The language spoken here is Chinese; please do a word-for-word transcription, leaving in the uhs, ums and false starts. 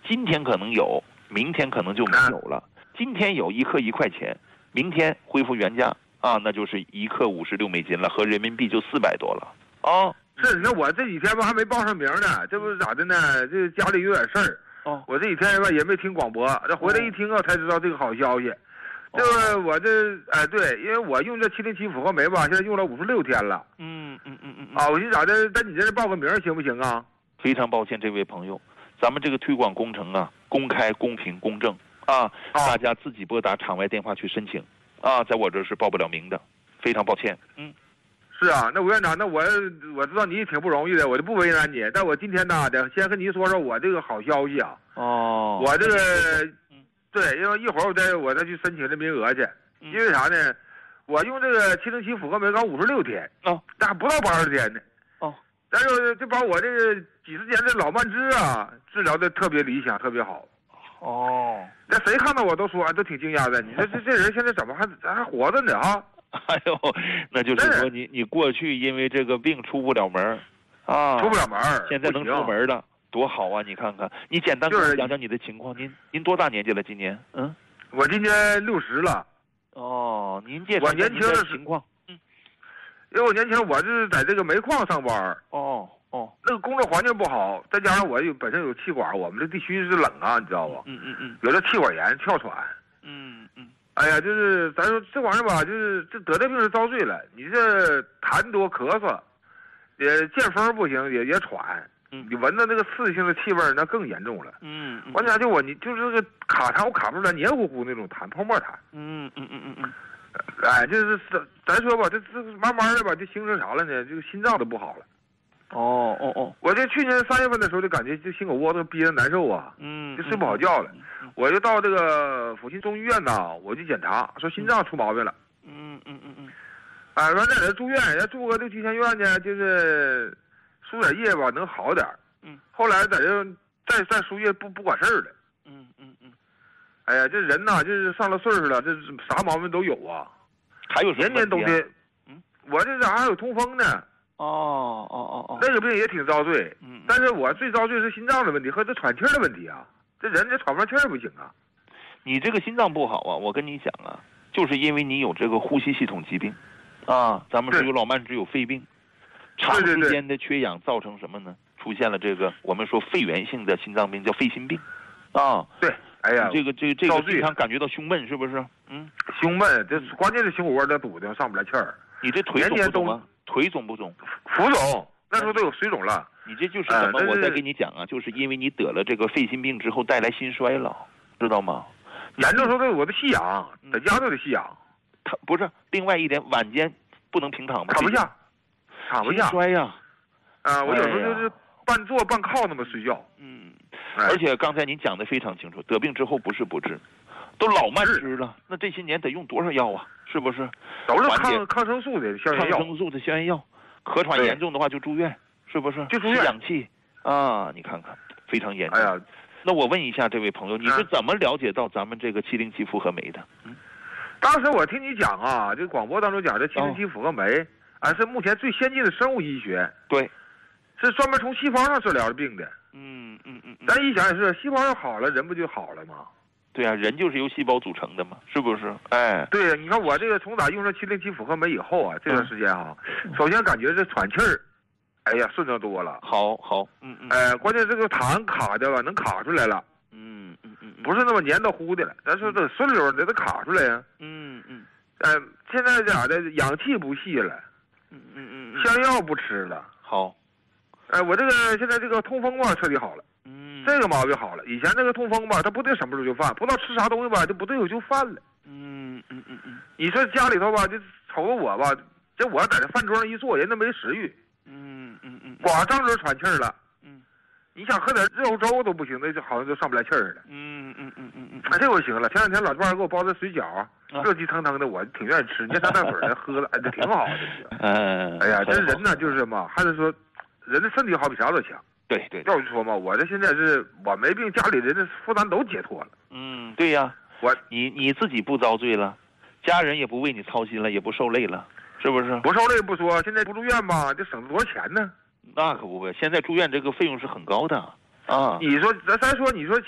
今天可能有，明天可能就没有了。今天有一克一块钱，明天恢复原价啊，那就是一克五十六美金了，合人民币就四百多了啊。 是，那我这几天吧还没报上名呢，这不是咋的呢？这家里有点事儿。哦，我这几天吧也没听广播，这回来一听啊，才知道这个好消息。这个我这哎对，因为我用这七零七复合酶吧，现在用了五十六天了。嗯嗯嗯嗯。啊，我寻思咋的，在你这报个名行不行啊？ 非常抱歉，这位朋友，咱们这个推广工程啊，公开、公平、公正啊，大家自己拨打场外电话去申请啊，在我这是报不了名的，非常抱歉。嗯。 是啊，那吴院长，那我我知道你也挺不容易的，我就不为难你。但我今天呢，得先跟您说说我这个好消息啊。哦。我这个，对，因为一会儿我再我再去申请这名额去。因为啥呢？我用这个七零七复合酶刚五十六天。哦。但还不到八十天呢。哦。但是就把我这个几十年的老慢支啊，治疗的特别理想，特别好。哦。那谁看到我都说，都挺惊讶的。你说这这人现在怎么还还活着呢啊？ 哎呦，那就是说你你过去因为这个病出不了门啊， 出不了门， 现在能出门了，多好啊！你看看，你简单给我讲讲你的情况。您您多大年纪了？今年？嗯， 我今年六十了。 哦，您介绍我年轻的情况。嗯， 因为我年轻，我是在这个煤矿上班。 哦哦， 那个工作环境不好，再加上我有本身有气管，我们这地区是冷啊，你知道吧？ 嗯嗯嗯， 有这气管炎、哮喘。 嗯嗯。 哎呀，就是咱说这玩意儿吧，就是这得这病是遭罪了。你这痰多咳嗽，也见风不行，也也喘。嗯，你闻到那个刺激性的气味，那更严重了。嗯，完了就我你就是这个卡痰，我卡不出来，黏糊糊那种痰，泡沫痰。 嗯嗯嗯嗯嗯。 哎，就是咱说吧，这这慢慢的吧，就形成啥了呢？这个心脏都不好了。 哦哦哦！ 我这去年三月份的时候就感觉就心口窝子憋得难受啊，嗯，就睡不好觉了。我就到这个阜新中医院呐，我去检查，说心脏出毛病了。嗯嗯嗯嗯。啊，完在这住院，要住个六七天院呢，就是输点液吧，能好点。嗯。后来在这再再输液不不管事儿了。嗯嗯嗯。哎呀，这人呐，就是上了岁数了，这啥毛病都有啊。 还有什么？ 年年冬天。嗯。我这咋还有痛风呢？ 哦哦哦哦， 那个病也挺遭罪，嗯，但是我最遭罪是心脏的问题和这喘气儿的问题啊，这人这喘不上气儿不行啊。 你这个心脏不好啊，我跟你讲啊，就是因为你有这个呼吸系统疾病，啊，咱们是有老慢支有肺病，长时间的缺氧造成什么呢？出现了这个我们说肺源性的心脏病，叫肺心病，啊， 对，哎呀， 这个这个这个经常感觉到胸闷是不是？嗯， 胸闷，这关键是心口窝子堵的上不来气儿。 你这腿肿不肿吗？腿肿不肿？ 浮肿，那时候都有水肿了。 你这就是什么？我再给你讲啊，就是因为你得了这个肺心病之后带来心衰了，知道吗？ 严重时候都有我的吸氧，在家都得吸氧。 他不是，另外一点，晚间不能平躺吗？ 躺不下，躺不下。 心衰呀！ 啊，我有时候就是半坐半靠那么睡觉。 嗯，而且刚才您讲的非常清楚，得病之后不是不治，都老慢支了，那这些年得用多少药啊？是不是？ 都是抗抗生素的消炎药， 抗生素的消炎药，咳喘严重的话就住院，是不是？ 就住院， 吸氧气啊，你看看，非常严重。 哎呀， 那我问一下这位朋友，你是怎么了解到咱们这个七零七复合酶的？嗯， 当时我听你讲啊，这广播当中讲这七零七复合酶，啊，是目前最先进的生物医学。 对， 是专门从西方上治疗的病的。 嗯嗯嗯。 咱一想也是，西方要好了，人不就好了吗？ 对啊，人就是由细胞组成的嘛，是不是？哎， 对呀，你看我这个从打用上七零七复合酶以后啊，这段时间啊，嗯、首先感觉这喘气儿，哎呀，顺畅多了。 好好，嗯嗯。 哎，关键这个痰卡的吧，能卡出来了。嗯嗯嗯，不是那么黏的糊的了，咱说这顺溜的，得卡出来呀。嗯嗯。呃，现在咋的？氧气不吸了。嗯嗯嗯。香药不吃了。 好。 哎，我这个现在这个痛风吧，彻底好了。嗯，这个毛病好了。以前这个痛风吧，它不对什么时候就犯，不知道吃啥东西吧，就不对我就犯了。嗯嗯嗯嗯。你说家里头吧，就瞅着我吧，这我在这饭桌上一坐，人都没食欲。嗯嗯嗯。光张嘴喘气儿了。嗯。你想喝点肉粥都不行，那就好像就上不来气儿了。嗯嗯嗯嗯嗯。哎，这回行了。前两天老伴儿给我包的水饺啊，热气腾腾的，我挺愿意吃。你看大水的喝了，哎，这挺好的。嗯。哎呀，这人呢就是嘛，还是说。人的身体好比啥都强， 对对。 要说嘛，我这现在是我没病，家里人的负担都解脱了。 嗯，对呀，我你你自己不遭罪了，家人也不为你操心了，也不受累了，是不是？ 不受累不说，现在不住院吧，这省了多少钱呢？ 那可不呗，现在住院这个费用是很高的啊。 你说咱咱说，你说。